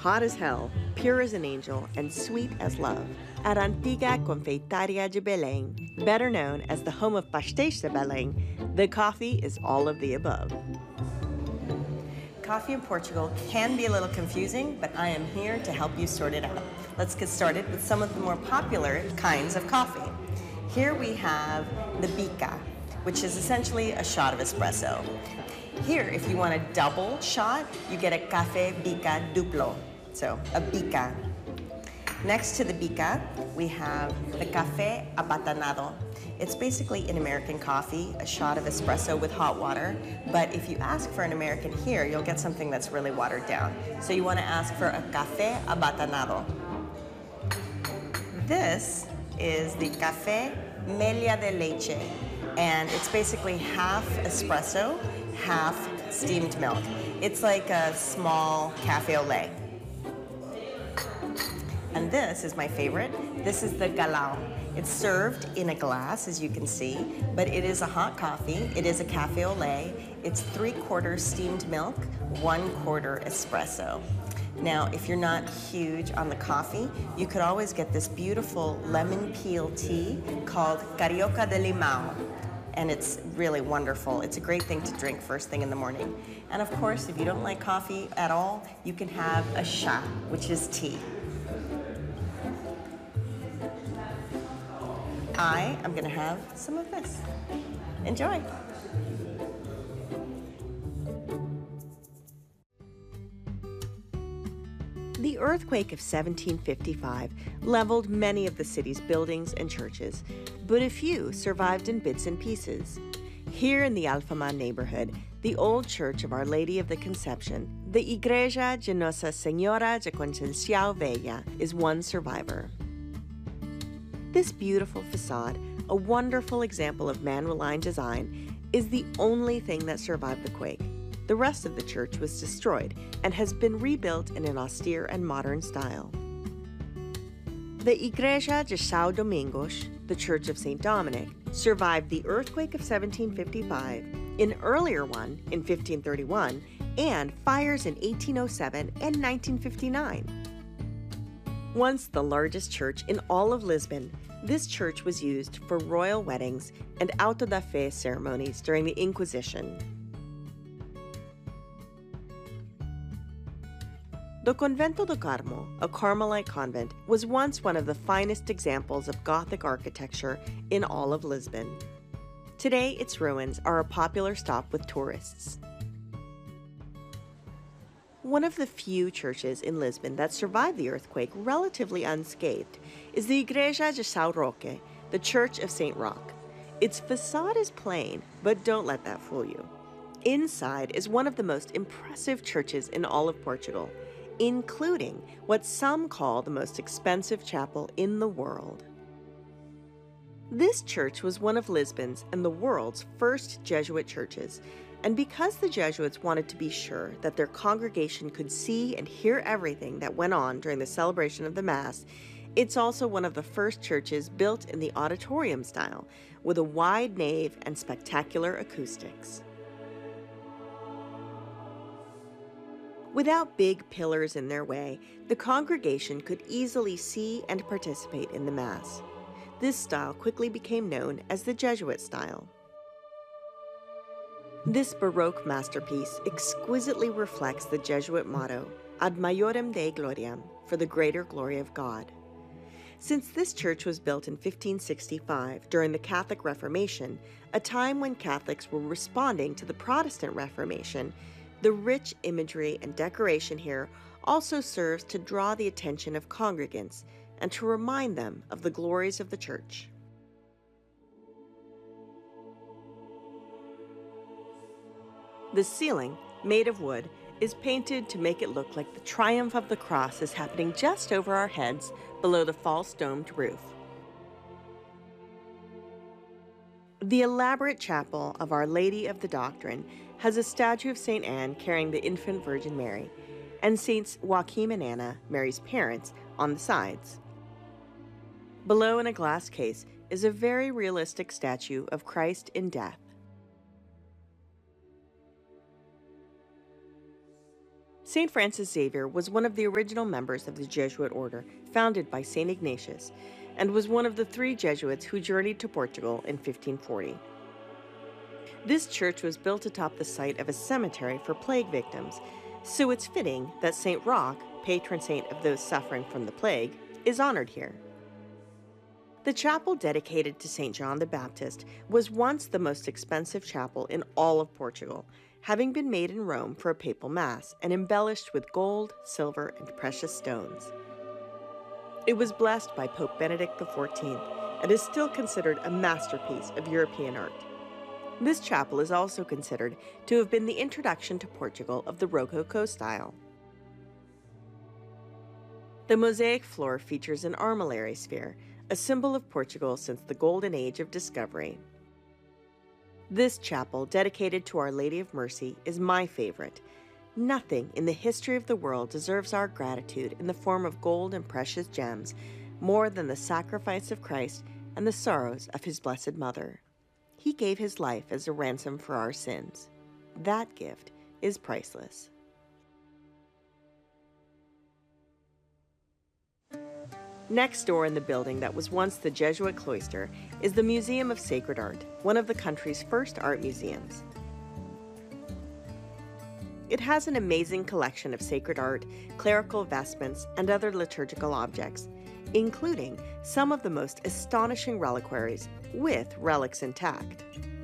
hot as hell, pure as an angel, and sweet as love. At Antiga Confeitaria de Belém, better known as the home of Pastéis de Belém, the coffee is all of the above. Coffee in Portugal can be a little confusing, but I am here to help you sort it out. Let's get started with some of the more popular kinds of coffee. Here we have the bica, which is essentially a shot of espresso. Here, if you want a double shot, you get a café bica duplo, so a bica. Next to the bica, we have the café abatanado. It's basically an American coffee, a shot of espresso with hot water, but if you ask for an American here, you'll get something that's really watered down. So you want to ask for a café abatanado. This is the café mella de leche, and it's basically half espresso, half steamed milk. It's like a small café au lait. And this is my favorite. This is the galão. It's served in a glass, as you can see, but it is a hot coffee. It is a café au lait. It's 3/4 steamed milk, 1/4 espresso. Now, if you're not huge on the coffee, you could always get this beautiful lemon peel tea called Carioca de Limão. And it's really wonderful. It's a great thing to drink first thing in the morning. And of course, if you don't like coffee at all, you can have a chá, which is tea. I am gonna have some of this. Enjoy. The earthquake of 1755 leveled many of the city's buildings and churches, but a few survived in bits and pieces. Here in the Alfama neighborhood, the old church of Our Lady of the Conception, the Igreja de Nossa Senhora de Conceição Velha, is one survivor. This beautiful facade, a wonderful example of man-reliant design, is the only thing that survived the quake. The rest of the church was destroyed and has been rebuilt in an austere and modern style. The Igreja de São Domingos, the Church of St. Dominic, survived the earthquake of 1755, an earlier one in 1531, and fires in 1807 and 1959. Once the largest church in all of Lisbon, this church was used for royal weddings and auto da fé ceremonies during the Inquisition. The Convento do Carmo, a Carmelite convent, was once one of the finest examples of Gothic architecture in all of Lisbon. Today, its ruins are a popular stop with tourists. One of the few churches in Lisbon that survived the earthquake relatively unscathed is the Igreja de São Roque, the Church of St. Roque. Its facade is plain, but don't let that fool you. Inside is one of the most impressive churches in all of Portugal, including what some call the most expensive chapel in the world. This church was one of Lisbon's and the world's first Jesuit churches, and because the Jesuits wanted to be sure that their congregation could see and hear everything that went on during the celebration of the Mass, it's also one of the first churches built in the auditorium style, with a wide nave and spectacular acoustics. Without big pillars in their way, the congregation could easily see and participate in the Mass. This style quickly became known as the Jesuit style. This Baroque masterpiece exquisitely reflects the Jesuit motto, Ad Majorem Dei Gloriam, for the greater glory of God. Since this church was built in 1565 during the Catholic Reformation, a time when Catholics were responding to the Protestant Reformation, the rich imagery and decoration here also serves to draw the attention of congregants and to remind them of the glories of the church. The ceiling, made of wood, is painted to make it look like the triumph of the cross is happening just over our heads below the false domed roof. The elaborate chapel of Our Lady of the Doctrine has a statue of St. Anne carrying the infant Virgin Mary, and Saints Joachim and Anna, Mary's parents, on the sides. Below in a glass case is a very realistic statue of Christ in death. St. Francis Xavier was one of the original members of the Jesuit order founded by St. Ignatius and was one of the 3 Jesuits who journeyed to Portugal in 1540. This church was built atop the site of a cemetery for plague victims, so it's fitting that St. Roch, patron saint of those suffering from the plague, is honored here. The chapel dedicated to St. John the Baptist was once the most expensive chapel in all of Portugal, having been made in Rome for a papal mass and embellished with gold, silver, and precious stones. It was blessed by Pope Benedict XIV and is still considered a masterpiece of European art. This chapel is also considered to have been the introduction to Portugal of the Rococo style. The mosaic floor features an armillary sphere, a symbol of Portugal since the Golden Age of discovery. This chapel, dedicated to Our Lady of Mercy, is my favorite. Nothing in the history of the world deserves our gratitude in the form of gold and precious gems more than the sacrifice of Christ and the sorrows of his Blessed Mother. He gave his life as a ransom for our sins. That gift is priceless. Next door in the building that was once the Jesuit cloister is the Museum of Sacred Art, one of the country's first art museums. It has an amazing collection of sacred art, clerical vestments, and other liturgical objects, including some of the most astonishing reliquaries with relics intact.